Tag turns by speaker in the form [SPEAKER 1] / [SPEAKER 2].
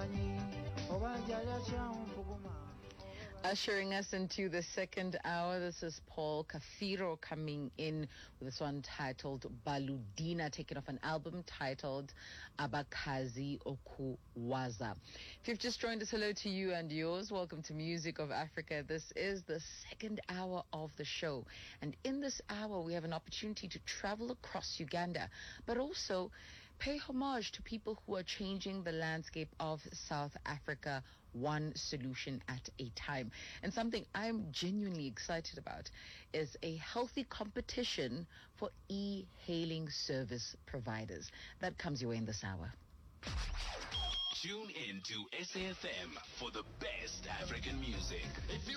[SPEAKER 1] Ushering us into the second hour, this is Paul Kafiro coming in with this one titled Baludina, taken off an album titled Abakazi Okuwaza. If you've just joined us, hello to you and yours. Welcome to Music of Africa. This is the second hour of the show. And in this hour, we have an opportunity to travel across Uganda, but also pay homage to people who are changing the landscape of South Africa, one solution at a time. And something I'm genuinely excited about is a healthy competition for e-hailing service providers. That comes your way in this hour.
[SPEAKER 2] Tune in to SAFM for the best African music.